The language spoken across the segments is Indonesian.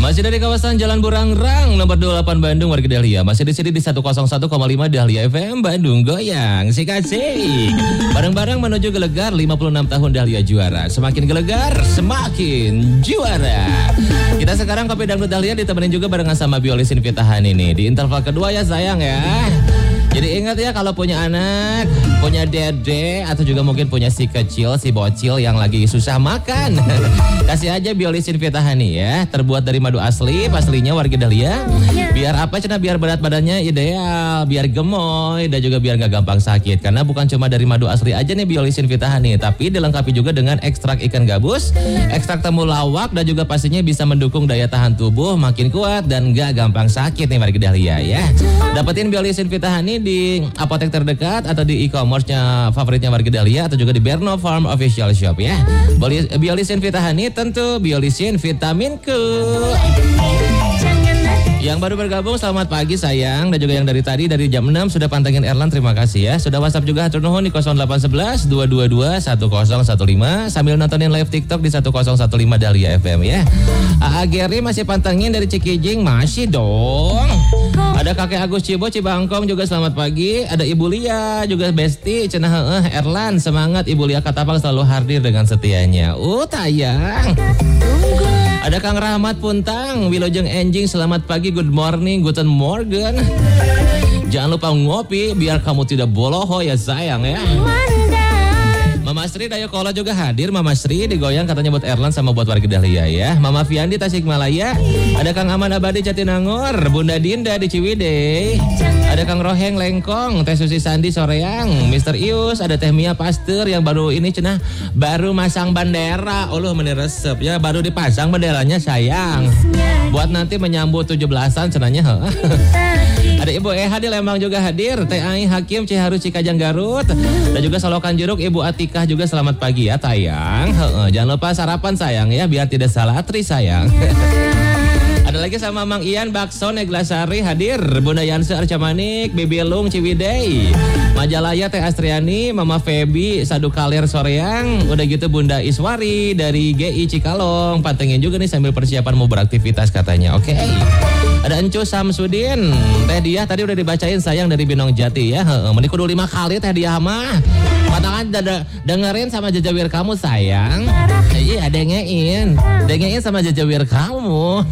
Masih dari kawasan Jalan Burangrang nomor 28 Bandung warga Dahlia. Masih di sini di 101,5 Dahlia FM Bandung goyang asik. Bareng-bareng menuju gelegar 56 tahun Dahlia juara. Semakin gelegar semakin juara. Kita sekarang Kopi Dangdut Dahlia ditemenin juga barengan sama Biolisin Vitahan ini. Di interval kedua ya sayang ya. Jadi ingat ya kalau punya anak, punya dede atau juga mungkin punya si kecil, si bocil yang lagi susah makan. Kasih aja Biolisin Vitahani ya. Terbuat dari madu asli, aslinya warga Dahlia. Biar apa Cina? Biar berat badannya ideal, biar gemoy dan juga biar gak gampang sakit. Karena bukan cuma dari madu asli aja nih Biolisin Vitahani, tapi dilengkapi juga dengan ekstrak ikan gabus, ekstrak temulawak dan juga pastinya bisa mendukung daya tahan tubuh makin kuat dan gak gampang sakit nih warga Dahlia ya. Dapetin Biolisin Vitahani di apotek terdekat atau di e-commerce-nya favoritnya warga Dahlia atau juga di Berno Farm Official Shop ya. Biolisin Vitahani tentu Biolisin vitaminku. Yang baru bergabung selamat pagi sayang. Dan juga yang dari tadi dari jam 6 sudah pantengin Erlan, terima kasih ya. Sudah WhatsApp juga hatur nuhun di 0811 222 1015 sambil nontonin live TikTok di 1015 Dahlia FM ya. AA Geri masih pantengin dari Cikijing, masih dong. Ada kakek Agus Cibo Cibangkong juga selamat pagi. Ada Ibu Lia juga Besti cenah Erlan semangat Ibu Lia Katapang selalu hadir dengan setianya. Tayang. Ada Kang Rahmat Puntang, Wilujeng Enjing selamat pagi, good morning, guten morgen. Jangan lupa ngopi biar kamu tidak boloho ya sayang ya. Mama Sri Dayokola juga hadir. Mama Sri digoyang katanya buat Erlan sama buat warga Dahlia ya. Mama Fiandi Tasikmalaya. Ada Kang Aman Abadi Jatinangor. Bunda Dinda di Ciwidey. Ada Kang Roheng Lengkong. Teh Susi Sandi Soreang. Mr. Ius. Ada Teh Mia Pasteur yang baru ini cenah baru masang bendera. Allah meneresep ya. Baru dipasang benderanya sayang. Buat nanti menyambut 17-an cenanya. Ada Ibu Eha di Lembang juga hadir. Teh Ai Hakim Ciharu Cikajang Garut. Dan juga Solokan Jeruk Ibu Atikah juga selamat pagi ya tayang. Jangan lupa sarapan sayang ya biar tidak salah tri sayang. Ada lagi sama Mang Ian Bakso Neglasari hadir. Bunda Yanse Arcamanik, Bibi Lung Ciwidey. Majalaya Teh Astriani, Mama Feby Sadu Kalir Soreang. Udah gitu Bunda Iswari dari GI Cikalong. Pantengin juga nih sambil persiapan mau beraktivitas katanya. Oke. Ada Encu Samsudin. Teh dia tadi udah dibacain sayang dari Binong Jati ya. Mending kudu 5 kali teh dia mah. Matakan dengerin sama jajawir kamu sayang. Iya dengerin sama jajawir kamu.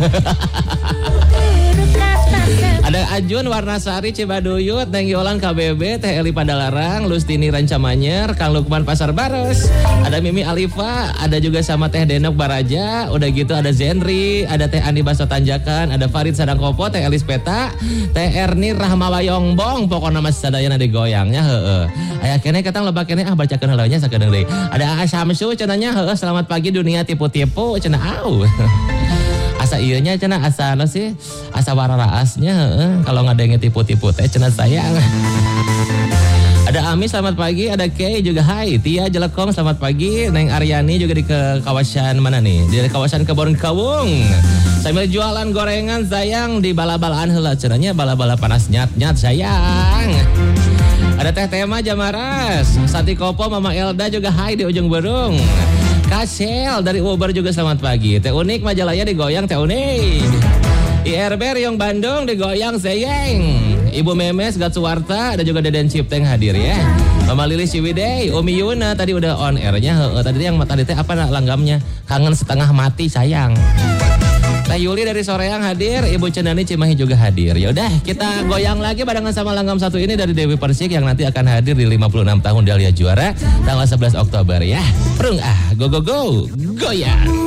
Ada Ajun Warnasari Cibaduyut, Neng Yolan KBB, Teh Eli Padalarang, Lustini Rancamanyer, Kang Lukman Pasar Baros. Ada Mimi Alifa, ada juga sama Teh Denok Baraja. Udah gitu ada Zenri, ada Teh Andi Baso Tanjakan, ada Farid Sadangkopo, Teh Elis Peta, Teh Erni Rahmawayombong. Pokoknya mas sadayana digoyangnya aya kene ketang loba kene bacakeun heulanya sakedeung deui. Ada A Samsu cenanya selamat pagi dunia tipu-tipu cenah asa ieunya cenah asa no sih asa wararaasnya kalau ngadenge tipu-tipu teh cenah sayang. Ada Ami selamat pagi, ada Kay juga hai, Tia Jelekong selamat pagi, Neng Aryani juga di kawasan mana nih? Di kawasan Kebon Kawung. Sambil jualan gorengan sayang di bala-balaan heula cenahnya bala-bala panas nyat-nyat sayang. Ada Teh Tema Jamaras, Sati Kopo, Mama Elda juga hai di ujung burung. Kasel dari Uber juga selamat pagi. Teh Unik Majalaya digoyang Teh Unik. IRB Riong Bandung digoyang Seyeng. Ibu Memes Gatsuwarta ada juga Deden Cipteng hadir ya. Mama Lilis Ciwidey, Umi Yuna tadi udah on airnya. Tadi yang tadi teh apa langgamnya? Kangen setengah mati sayang. Teh Yuli dari Soreang hadir, Ibu Cendani Cimahi juga hadir. Yaudah kita goyang lagi barengan sama langgam satu ini dari Dewi Persik yang nanti akan hadir di 56 tahun Dahlia juara tanggal 11 Oktober ya. Prung go go go, goyang.